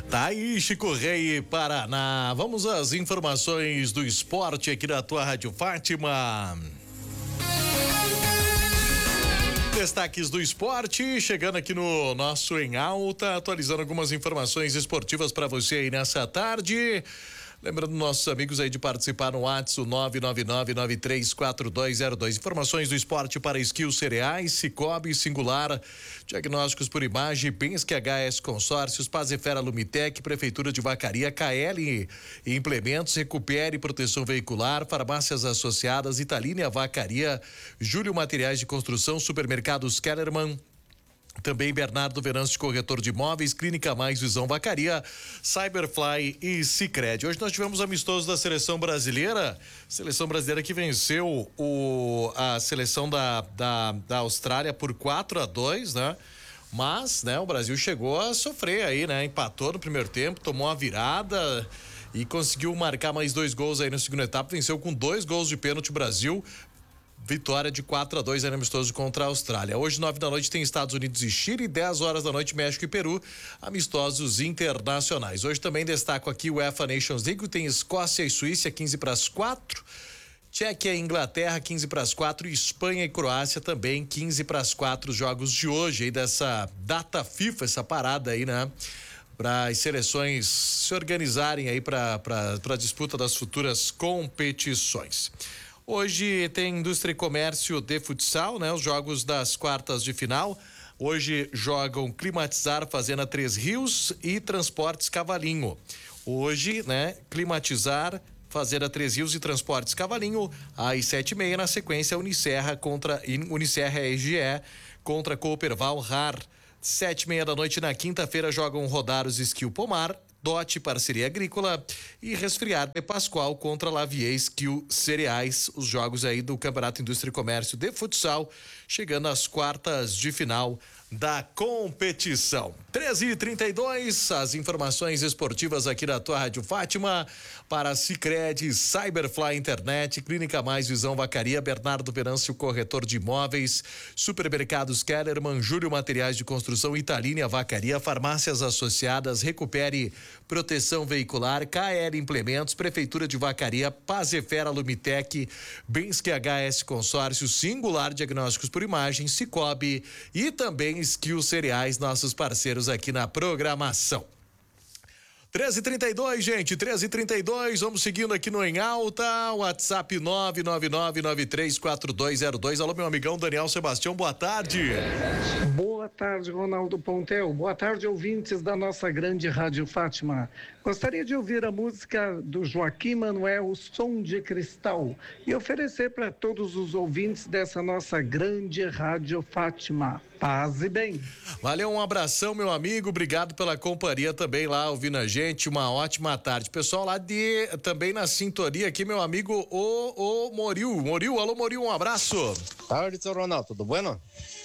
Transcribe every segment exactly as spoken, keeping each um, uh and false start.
Tá aí, Chico Rei, Paraná. Vamos às informações do esporte aqui da tua Rádio Fátima. Destaques do esporte, chegando aqui no nosso Em Alta, atualizando algumas informações esportivas para você aí nessa tarde. Lembrando nossos amigos aí de participar no WhatsApp nove nove nove nove três quatro dois zero dois. Informações do esporte para Skills Cereais, Cicobi, Singular, diagnósticos por imagem, Penske H S Consórcios, Pazifera Lumitec, Prefeitura de Vacaria, K L Implementos, Recupere Proteção Veicular, Farmácias Associadas, Italínia Vacaria, Júlio Materiais de Construção, Supermercados Kellerman, também Bernardo Venâncio, corretor de imóveis, Clínica Mais Visão Vacaria, Cyberfly e Sicredi. Hoje nós tivemos amistoso da seleção brasileira, seleção brasileira que venceu o, a seleção da, da, da Austrália por quatro a dois, né? Mas, né, o Brasil chegou a sofrer aí, né? Empatou no primeiro tempo, tomou a virada e conseguiu marcar mais dois gols aí na segunda etapa, venceu com dois gols de pênalti o Brasil. Vitória de quatro a dois aí no amistoso contra a Austrália. Hoje, nove da noite, tem Estados Unidos e Chile, dez horas da noite, México e Peru, amistosos internacionais. Hoje também destaco aqui o UEFA Nations League, tem Escócia e Suíça, quinze para as quatro, Tchequia e Inglaterra, quinze para as quatro, e Espanha e Croácia também, quinze para as quatro, jogos de hoje aí dessa data FIFA, essa parada aí, né? Para as seleções se organizarem aí para a disputa das futuras competições. Hoje tem Indústria e Comércio de Futsal, né? Os jogos das quartas de final. Hoje jogam Climatizar, Fazenda Três Rios e Transportes Cavalinho. Hoje, né? Climatizar, Fazenda Três Rios e Transportes Cavalinho, às sete e meia, na sequência, Unicerra contra Unicerra E G E contra Cooperval Rar. Sete e meia da noite na quinta-feira jogam Rodaros Skill Pomar, Dote Parceria Agrícola e Resfriar de Pascoal contra Lavier Skill Cereais, os jogos aí do Campeonato Indústria e Comércio de Futsal, chegando às quartas de final da competição. treze e trinta e dois, as informações esportivas aqui da tua Rádio Fátima para Sicredi, Cyberfly Internet, Clínica Mais Visão Vacaria, Bernardo Venâncio, corretor de imóveis, Supermercados Kellerman, Júlio Materiais de Construção, Italínia Vacaria, Farmácias Associadas, Recupere Proteção Veicular, K L Implementos, Prefeitura de Vacaria, Pazifera Lumitec, Penske H S Consórcio, Singular Diagnósticos por Imagem, Cicobi e também Skills Cereais, nossos parceiros aqui na programação. treze e trinta e dois, gente, treze e trinta e dois, vamos seguindo aqui no Em Alta, WhatsApp nove nove nove nove três quatro dois zero dois. Alô, meu amigão Daniel Sebastião, boa tarde. Boa tarde, Ronaldo Pontel. Boa tarde, ouvintes da nossa grande Rádio Fátima. Gostaria de ouvir a música do Joaquim Manuel, Som de Cristal, e oferecer para todos os ouvintes dessa nossa grande Rádio Fátima. Paz e bem. Valeu, um abração, meu amigo, obrigado pela companhia também lá, ouvindo a gente, uma ótima tarde. Pessoal lá de, também na sintonia aqui, meu amigo, o, o Moril. Moril, alô Moril, um abraço. Tarde, seu Ronaldo, tudo bueno?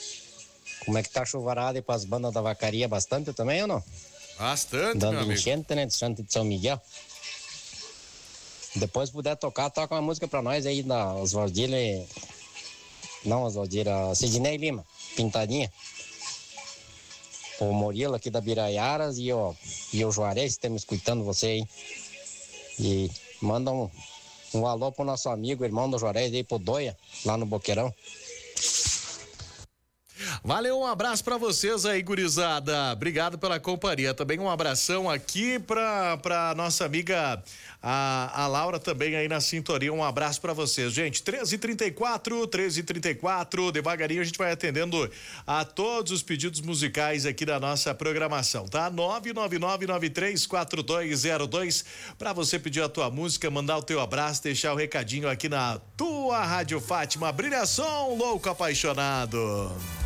Como é que tá a chuvarada aí para as bandas da Vacaria? Bastante também ou não? Bastante, dando meu amigo. enchente, né? De Santo de São Miguel. Depois puder tocar, toca uma música pra nós aí da Oswaldila e... Não, Oswaldila, Sidney Lima, Pintadinha. O Murilo aqui da Biraiaras e o, e o Juarez, estamos escutando você aí. E manda um, um alô pro nosso amigo, irmão do Juarez aí, pro Doia, lá no Boqueirão. Valeu, um abraço pra vocês aí, gurizada. Obrigado pela companhia. Também um abração aqui pra, pra nossa amiga a, a Laura também aí na sintonia. Um abraço pra vocês, gente. treze e trinta e quatro, treze e trinta e quatro. Devagarinho a gente vai atendendo a todos os pedidos musicais aqui da nossa programação, tá? nove nove nove nove três quatro dois zero dois pra você pedir a tua música, mandar o teu abraço, deixar o recadinho aqui na tua Rádio Fátima. Brilhação, louco apaixonado.